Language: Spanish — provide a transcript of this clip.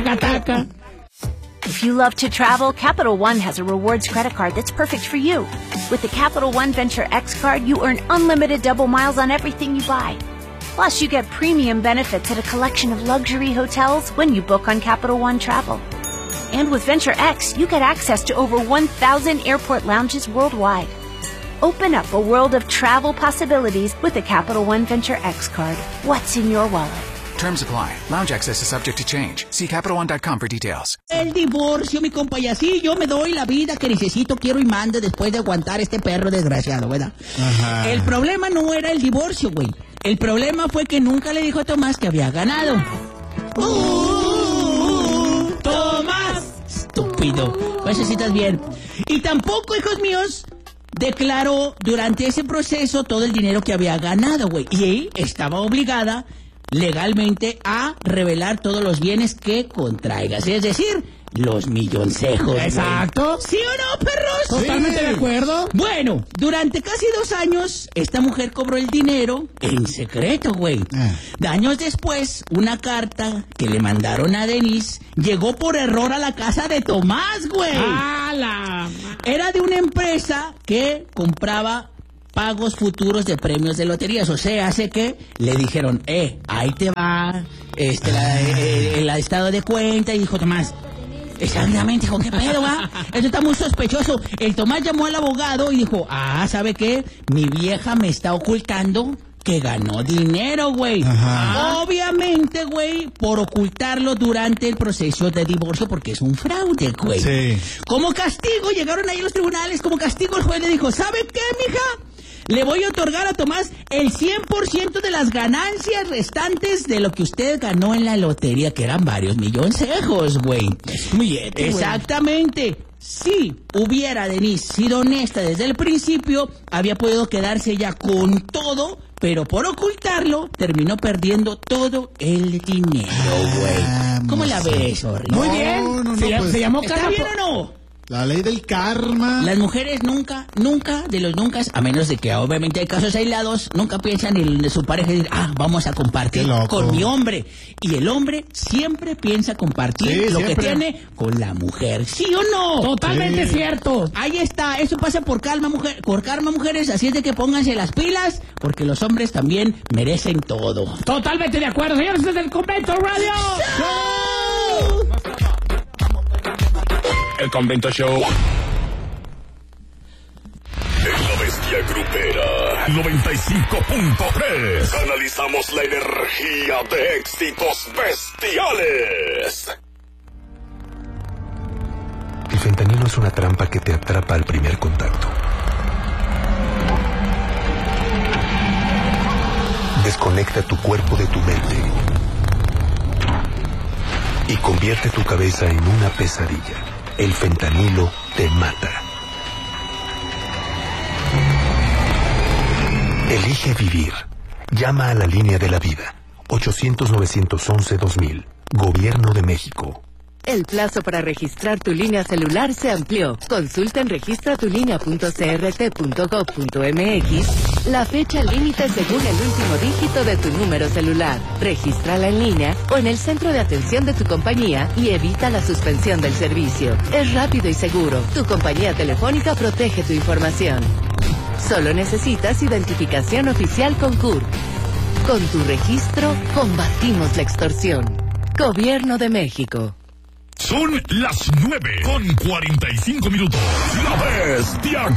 Taca, taca. If you love to travel, Capital One has a rewards credit card that's perfect for you. With the Capital One Venture X card, you earn unlimited double miles on everything you buy. Plus, you get premium benefits at a collection of luxury hotels when you book on Capital One Travel. And with Venture X, you get access to over 1,000 airport lounges worldwide. Open up a world of travel possibilities with the Capital One Venture X card. What's in your wallet? Terms apply. Lounge access is subject to change. See CapitalOne.com for details. El divorcio, mi compa, y así yo me doy la vida que necesito, quiero y mando después de aguantar este perro desgraciado, ¿verdad? Ajá. El problema no era el divorcio, güey. El problema fue que nunca le dijo a Tomás que había ganado. ¡Tomás! Estúpido. Pues así estás bien. Y tampoco, hijos míos, declaró durante ese proceso todo el dinero que había ganado, güey. Y estaba obligada legalmente a revelar todos los bienes que contraigas. Es decir, los milloncejos. Exacto. ¿Sí o no, perros? Totalmente de acuerdo. Bueno, durante casi 2 años, esta mujer cobró el dinero en secreto, güey. Años después, una carta que le mandaron a Denise llegó por error a la casa de Tomás, güey. Era de una empresa que compraba pagos futuros de premios de loterías. O sea, hace que le dijeron, ahí te va el estado de cuenta. Y dijo Tomás, exactamente, dijo, ¿qué pedo, va? Esto está muy sospechoso. El Tomás llamó al abogado y dijo, ¿sabe qué? Mi vieja me está ocultando que ganó dinero, güey. Obviamente, güey, por ocultarlo durante el proceso de divorcio, porque es un fraude, güey. Sí. Como castigo, llegaron ahí los tribunales, como castigo el juez le dijo, ¿sabe qué, mija? Le voy a otorgar a Tomás el 100% de las ganancias restantes de lo que usted ganó en la lotería, que eran varios milloncejos, güey. Exactamente. Si hubiera Denise sido honesta desde el principio, había podido quedarse ella con todo, pero por ocultarlo, terminó perdiendo todo el dinero, güey. ¿Cómo la ves, Orri? Muy bien. ¿Se llamó karma? ¿Está bien o no? La ley del karma. Las mujeres nunca, de los nunca, a menos de que obviamente hay casos aislados, nunca piensan en su pareja y decir, vamos a compartir con mi hombre. Y el hombre siempre piensa compartir lo que tiene con la mujer. ¿Sí o no? Totalmente cierto. Ahí está, eso pasa por karma, mujeres, así es de que pónganse las pilas, porque los hombres también merecen todo. Totalmente de acuerdo, señores, desde el Convento Radio. ¡Show! El Convento Show. En la bestia grupera 95.3 analizamos la energía de éxitos bestiales. El fentanilo es una trampa que te atrapa al primer contacto. Desconecta tu cuerpo de tu mente y convierte tu cabeza en una pesadilla. El fentanilo te mata. Elige vivir. Llama a la línea de la vida. 800-911-2000. Gobierno de México. El plazo para registrar tu línea celular se amplió. Consulta en registratulinea.crt.gov.mx la fecha límite según el último dígito de tu número celular. Regístrala en línea o en el centro de atención de tu compañía y evita la suspensión del servicio. Es rápido y seguro. Tu compañía telefónica protege tu información. Solo necesitas identificación oficial con CURP. Con tu registro, combatimos la extorsión. Gobierno de México. Son las 9:45. La bestia